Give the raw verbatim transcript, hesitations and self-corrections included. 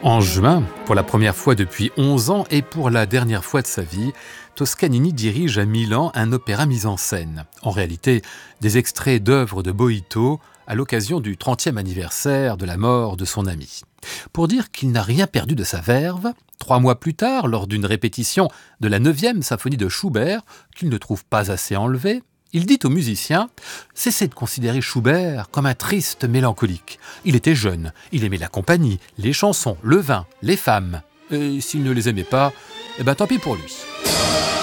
En juin, pour la première fois depuis onze ans et pour la dernière fois de sa vie, Toscanini dirige à Milan un opéra mis en scène. En réalité, des extraits d'œuvres de Boito à l'occasion du trentième anniversaire de la mort de son ami. Pour dire qu'il n'a rien perdu de sa verve, trois mois plus tard, lors d'une répétition de la neuvième symphonie de Schubert, qu'il ne trouve pas assez enlevée, il dit aux musiciens « Cessez de considérer Schubert comme un triste mélancolique. Il était jeune, il aimait la compagnie, les chansons, le vin, les femmes. Et s'il ne les aimait pas, eh ben tant pis pour lui. »